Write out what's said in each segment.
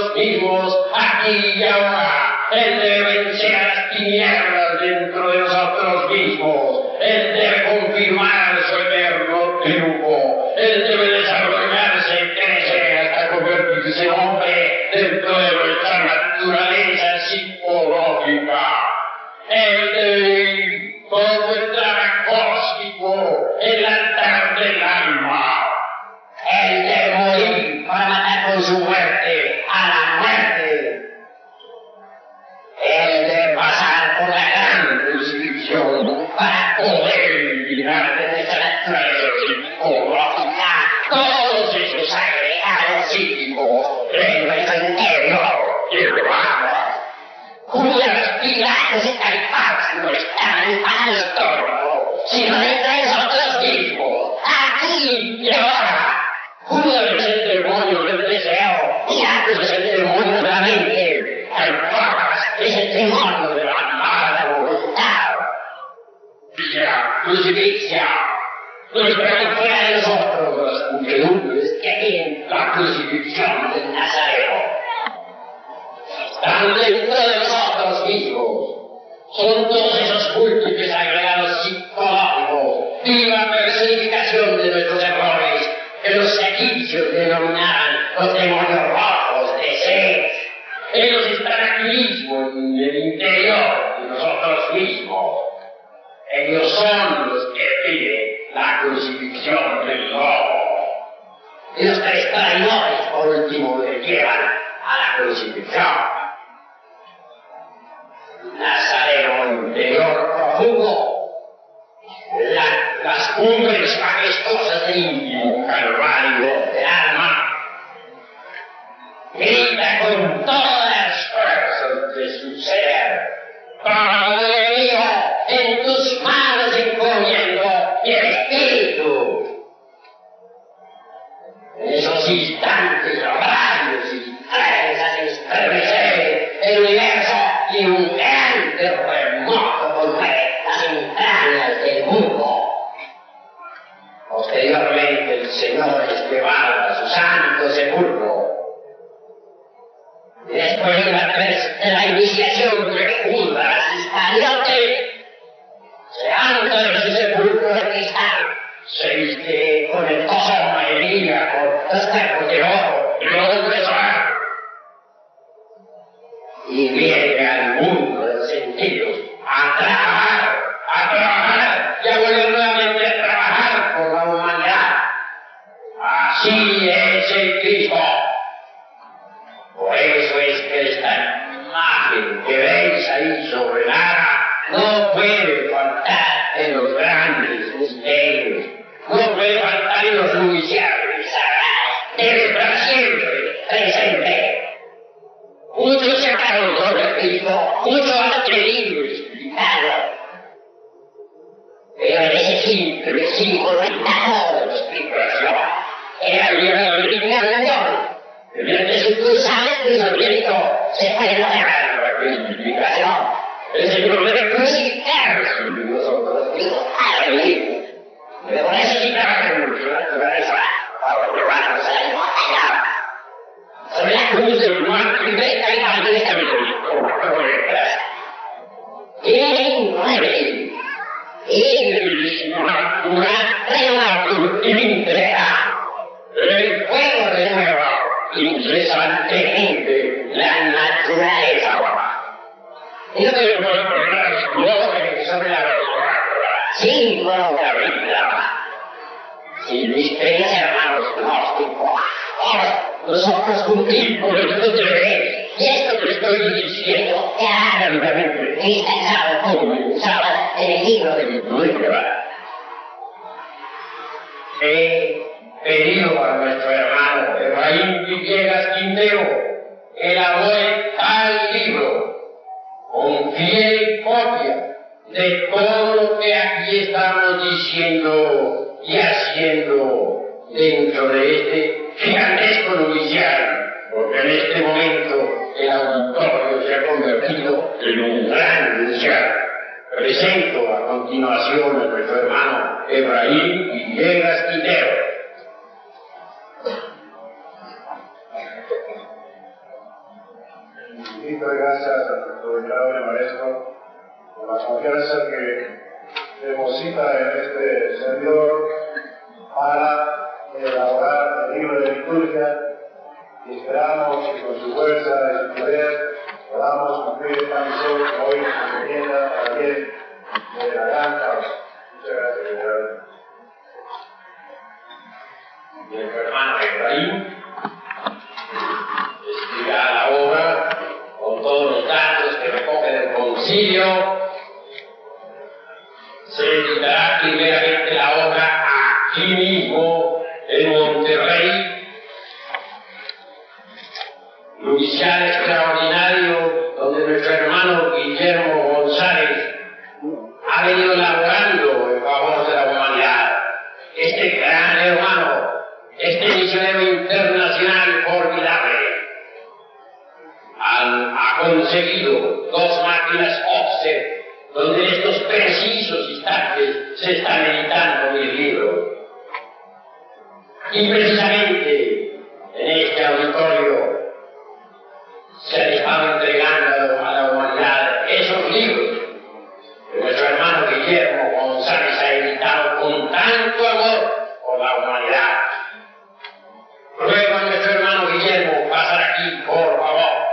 mismos aquí y ahora. Él debe vencer a las tinieblas dentro de nosotros mismos. Él debe confirmar su eterno triunfo. Él debe desarrollarse, crecer hasta convertirse en hombre dentro de nuestra naturaleza psicológica. Él debe ir todo el drama cósmico, el altar del alma. Él debe morir para matar con su muerte a la muerte. Él debe pasar por la gran crucifixión para poder eliminar de nuestra naturaleza psicológica todos esos agregados psíquicos de nuestro interior y hermano. Cuyos pilares y califados no están al torno, sino dentro de nosotros mismos, aquí y ahora. Judas es el demonio del deseo, Pilatos es el demonio de la mente, Caifás es el demonio de la mala voluntad. Crucifixión, nuestra fuera de nosotros las muchedumbres que hay en la crucifixión del Nazareno. Están dentro de nosotros mismos. Son todos esos múltiples agregados psicológicos, viva personificación de nuestros errores, que los egipcios denominaban los demonios rojos de Set. Ellos están aquí mismo, en el interior de nosotros mismos. Ellos son los que piden la crucifixión del lobo. Y los tres traidores, por último, que llevan a la crucifixión. Nazareno interior profundo, las cumbres majestuosas del íntimo calvario del alma, grita con todas las fuerzas de su ser: Padre mío, en tus manos encomiendo mi espíritu. En esos instantes, rayos y trenes hacen estremecer el universo y un gran terremoto conmueve las entrañas del mundo. Posteriormente el Señor es llevado a su santo sepulcro. Después de la iniciación de Judas Iscariote, se anda de su sepulcro de cristal, se viste con el tono de María, con los cuerpos de oro y los de sol, y viene al mundo de los sentidos a trabajar y a volver nuevamente a trabajar por la humanidad. Así es el Cristo. Por eso es que esta imagen que veis ahí sobre el ara no puede faltar en los grandes misterios, no puede faltar en los nupciales sagrados, debe estar siempre presente. Muchos sacaron sobre Cristo, muchos han querido explicarlo, pero en ese simple símbolo está toda la explicación. Era el liberación. Mediante su cruzamiento isabélico se puede lograr la explicación. El Señor debe crucificarse de nosotros, digo, a vivir. Pero necesitamos la naturaleza para probarnos a la inmortalidad. Sobre la cruz del muerto y de calidad de esta misericordia. Inmueble, inviolable, renovado y entrega. El fuego renueva incesantemente la naturaleza. Y no debemos lograr las glorias sobre la verdad, símbolo de la vida. Sin mis tres hermanos gnósticos, nosotros cumplimos nuestros deberes, y esto que estoy diciendo claramente está comenzado en el libro de mi prueba. He pedido a nuestro hermano Efraín Villegas Quintero elabore tal libro con fiel copia de todo lo que aquí estamos diciendo y haciendo dentro de este gigantesco noviciado, porque en este momento el auditorio se ha convertido en un gran noviciado. Presento a continuación a nuestro hermano Efraín Villegas Quintero. Infinitas gracias a nuestro venerable maestro por la confianza que deposita en este servidor para elaborar el libro de liturgia, y esperamos que con su fuerza y su poder podamos cumplir esta misión que hoy nos encomienda para bien de la gran causa. Muchas gracias, venerable. Nuestro hermano Efraín escribirá la obra con todos los datos que recoge del concilio. Se editará primeramente la obra aquí mismo en Monterrey, nupcial extraordinario, donde nuestro hermano Guillermo González ha venido laborando en favor de la humanidad. Este gran hermano, este misionero internacional formidable, ha conseguido 2 máquinas offset, donde en estos precisos instantes se está editando mi libro. Y precisamente en este auditorio se han estado entregando a la humanidad esos libros que nuestro hermano Guillermo González ha editado con tanto amor por la humanidad. Ruego a nuestro hermano Guillermo pasar aquí, por favor.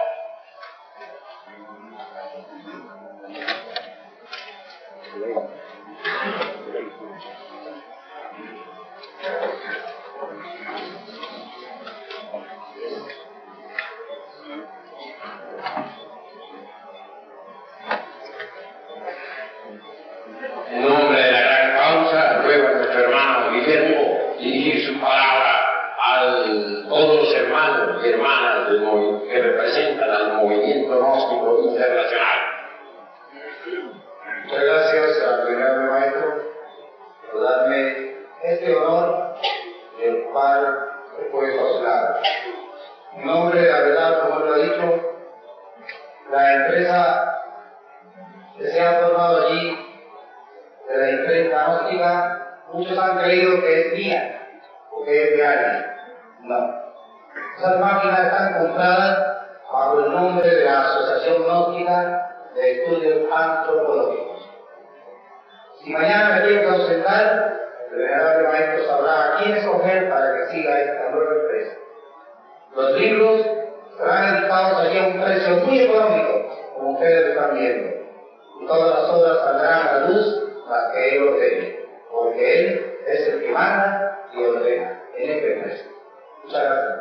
En nombre de la gran causa, ruego a nuestro hermano Guillermo dirigir su palabra a todos los hermanos y hermanas que representan al movimiento gnóstico internacional. Muchas gracias al venerable maestro por darme este honor del cual he puesto hablar. En nombre de la verdad, como lo he dicho, la empresa que se ha formado allí de la imprenta gnóstica, muchos han creído que es mía o que es de alguien. No. Esas máquinas están compradas bajo el nombre de la Asociación Gnóstica de Estudios Antropológicos. Si mañana me tengo que ausentar, el venerable maestro sabrá a quién escoger para que siga esta nueva empresa. Los libros serán editados allí a un precio muy económico, como ustedes están viendo. Y todas las obras saldrán a la luz las que él ordene, porque él es el que manda y ordena en esta empresa. Muchas gracias.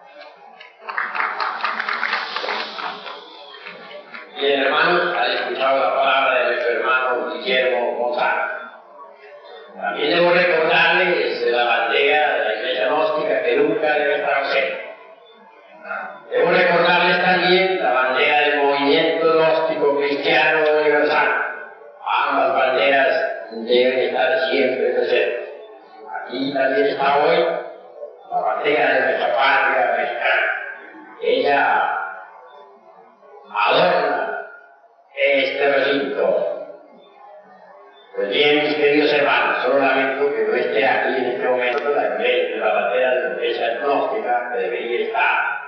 Bien, hermanos, han escuchado la palabra de nuestro hermano Guillermo González. También debo recordarles la bandera de la Iglesia Gnóstica que nunca debe estar ausente. Debo recordarles también la bandera del movimiento gnóstico cristiano universal. Ambas banderas deben estar siempre presentes. Aquí también está hoy la bandera de nuestra patria mexicana. Ella adorna este recinto. Pues bien, mis queridos hermanos, solo lamento que no esté aquí en este momento la bandera de la Iglesia gnóstica que debería estar.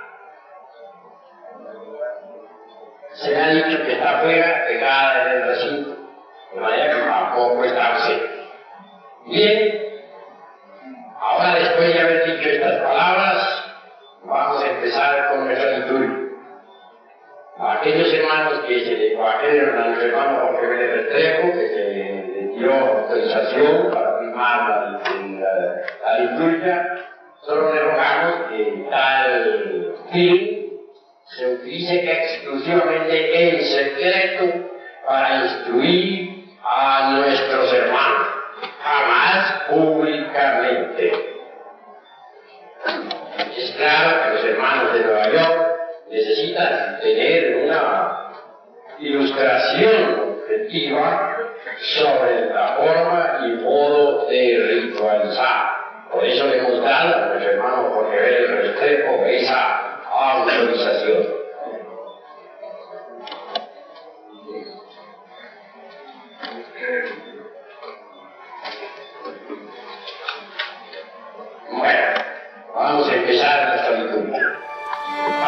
Se me ha dicho que está afuera, pegada en el recinto, de manera que tampoco está ausente. Bien, ahora después de haber dicho estas palabras, vamos a empezar con nuestra liturgia. A aquellos hermanos que se le trajeron a nuestro hermano Jorge Vélez Restrepo, que se le dio autorización para firmar la liturgia, solo le rogamos que en tal fin se utilice exclusivamente en secreto para instruir a nuestros hermanos, jamás públicamente. Es claro que los hermanos de Nueva York necesitan tener una ilustración objetiva sobre la forma y modo de ritualizar. Por eso le hemos dado a nuestro hermano Jorge Vélez Restrepo esa autorización.